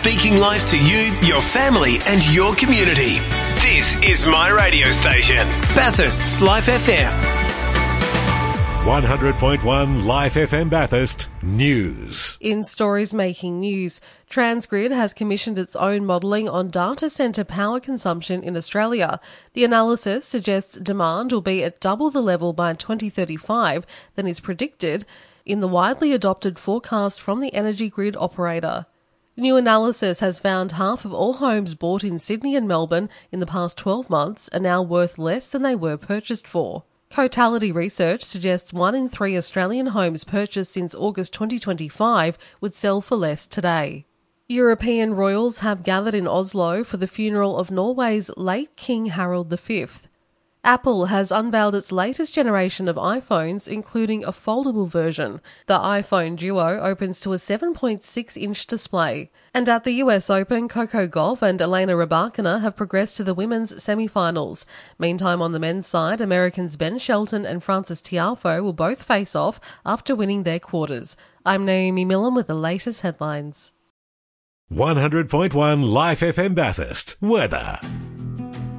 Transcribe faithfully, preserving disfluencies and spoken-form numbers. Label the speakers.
Speaker 1: speaking life to you, your family and your community. This is my radio station, Bathurst's Life F M.
Speaker 2: one hundred point one Life F M Bathurst News.
Speaker 3: In stories making news, Transgrid has commissioned its own modelling on data centre power consumption in Australia. The analysis suggests demand will be at double the level by twenty thirty-five than is predicted in the widely adopted forecast from the energy grid operator. New analysis has found half of all homes bought in Sydney and Melbourne in the past twelve months are now worth less than they were purchased for. Cotality research suggests one in three Australian homes purchased since August twenty twenty-five would sell for less today. European royals have gathered in Oslo for the funeral of Norway's late King Harald the Fifth. Apple has unveiled its latest generation of iPhones, including a foldable version. The iPhone Duo opens to a seven point six inch display. And at the U S Open, Coco Gauff and Elena Rybakina have progressed to the women's semi-finals. Meantime, on the men's side, Americans Ben Shelton and Francis Tiafoe will both face off after winning their quarters. I'm Naomi Millen with the latest headlines.
Speaker 2: one hundred point one Life F M Bathurst. Weather.